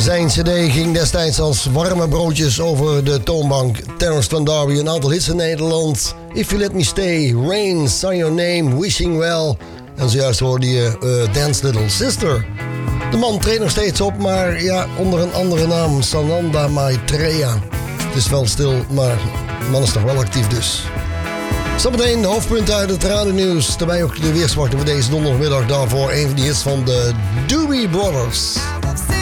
Zijn cd ging destijds als warme broodjes over de toonbank. Terence Van Darby, een aantal hits in Nederland. If You Let Me Stay, Rain, Sign Your Name, Wishing Well. En zojuist hoorde je Dance Little Sister. De man treedt nog steeds op, maar ja, onder een andere naam. Sananda Maitreya. Het is wel stil, maar de man is nog wel actief dus. Zometeen de hoofdpunten uit het radionieuws. Daarbij ook de weersverwachting voor deze donderdagmiddag. Daarvoor een van die hits van de Doobie Brothers.